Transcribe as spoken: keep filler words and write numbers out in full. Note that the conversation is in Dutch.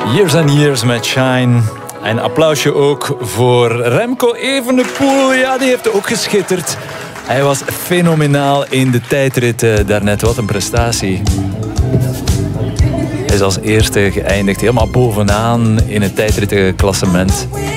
Years and Years met Shine. En applausje ook voor Remco Evenepoel. Ja, die heeft ook geschitterd. Hij was fenomenaal in de tijdrit uh, daarnet. Wat een prestatie. Hij is als eerste geëindigd, helemaal bovenaan in het tijdrittenklassement.